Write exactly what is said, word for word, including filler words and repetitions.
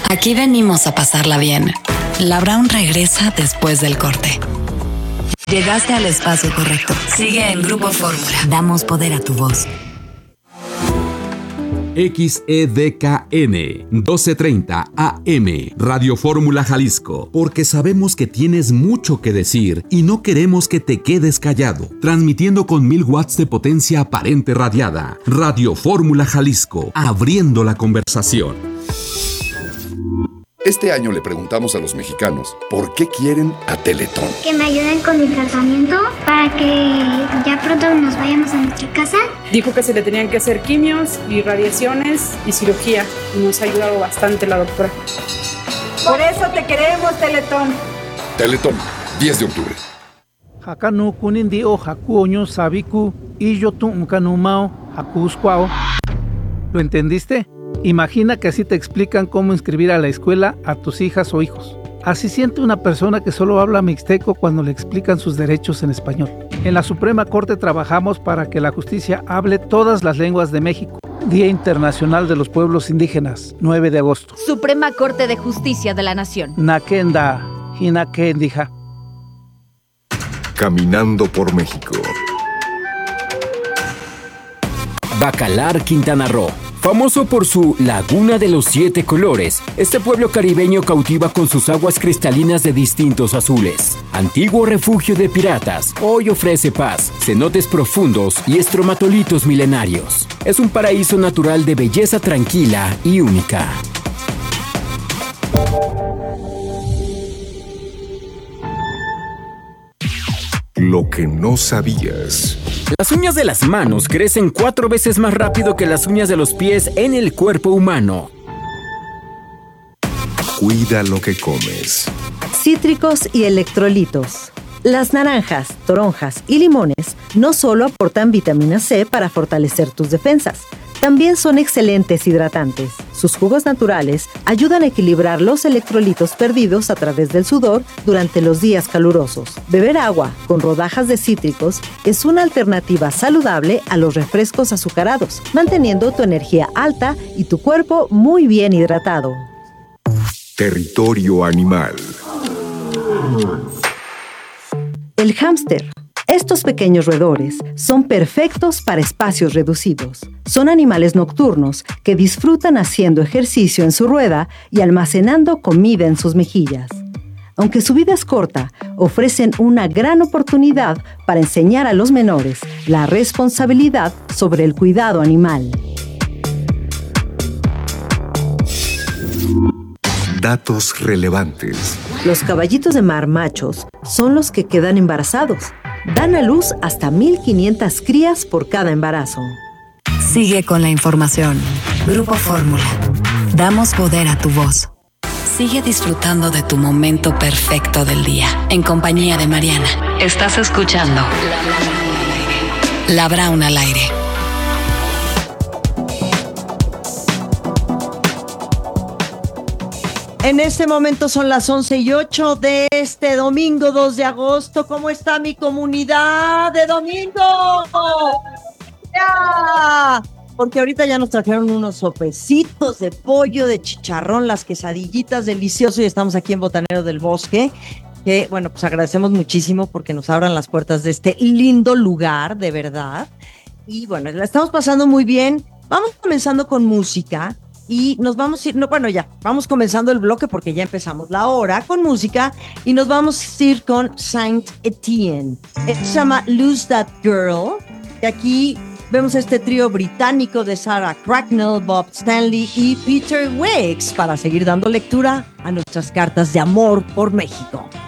Aquí venimos a pasarla bien. La Brown regresa después del corte. Llegaste al espacio correcto. Sigue en Grupo Fórmula. Damos poder a tu voz. X E D K N doce treinta A M Radio Fórmula Jalisco, porque sabemos que tienes mucho que decir y no queremos que te quedes callado. Transmitiendo con mil watts de potencia aparente radiada. Radio Fórmula Jalisco, abriendo la conversación. Este año le preguntamos a los mexicanos por qué quieren a Teletón. Que me ayuden con mi tratamiento para que ya pronto nos vayamos a nuestra casa. Dijo que se le tenían que hacer quimios y radiaciones y cirugía. Y nos ha ayudado bastante la doctora. Por eso te queremos, Teletón. Teletón, diez de octubre. Hakanu kunindi o hakuoño sabiku y yo tu mkanumao hakuskwao. ¿Lo entendiste? Imagina que así te explican cómo inscribir a la escuela a tus hijas o hijos. Así siente una persona que solo habla mixteco cuando le explican sus derechos en español. En la Suprema Corte trabajamos para que la justicia hable todas las lenguas de México. Día Internacional de los Pueblos Indígenas, nueve de agosto. Suprema Corte de Justicia de la Nación. Nakenda, Hinakendija. Caminando por México. Bacalar, Quintana Roo. Famoso por su Laguna de los Siete Colores, este pueblo caribeño cautiva con sus aguas cristalinas de distintos azules. Antiguo refugio de piratas, hoy ofrece paz, cenotes profundos y estromatolitos milenarios. Es un paraíso natural de belleza tranquila y única. Lo que no sabías. Las uñas de las manos crecen cuatro veces más rápido que las uñas de los pies en el cuerpo humano. Cuida lo que comes. Cítricos y electrolitos. Las naranjas, toronjas y limones no solo aportan vitamina C para fortalecer tus defensas, también son excelentes hidratantes. Sus jugos naturales ayudan a equilibrar los electrolitos perdidos a través del sudor durante los días calurosos. Beber agua con rodajas de cítricos es una alternativa saludable a los refrescos azucarados, manteniendo tu energía alta y tu cuerpo muy bien hidratado. Territorio animal. El hámster. Estos pequeños roedores son perfectos para espacios reducidos. Son animales nocturnos que disfrutan haciendo ejercicio en su rueda y almacenando comida en sus mejillas. Aunque su vida es corta, ofrecen una gran oportunidad para enseñar a los menores la responsabilidad sobre el cuidado animal. Datos relevantes. Los caballitos de mar machos son los que quedan embarazados. Dan a luz hasta mil quinientas crías por cada embarazo. Sigue con la información. Grupo Fórmula. Damos poder a tu voz. Sigue disfrutando de tu momento perfecto del día, en compañía de Mariana. Estás escuchando La Brown al aire. En este momento son las once y ocho de este domingo dos de agosto. ¿Cómo está mi comunidad de domingo? ¡Ya! Porque ahorita ya nos trajeron unos sopecitos de pollo, de chicharrón, las quesadillitas delicioso y estamos aquí en Botanero del Bosque. Que, bueno, pues agradecemos muchísimo porque nos abran las puertas de este lindo lugar, de verdad. Y bueno, la estamos pasando muy bien. Vamos comenzando con música. Y nos vamos a ir, no, bueno ya, vamos comenzando el bloque porque ya empezamos la hora con música y nos vamos a ir con Saint Etienne. Esto se llama Lose That Girl. Y aquí vemos este trío británico de Sarah Cracknell, Bob Stanley y Peter Wicks para seguir dando lectura a nuestras cartas de amor por México.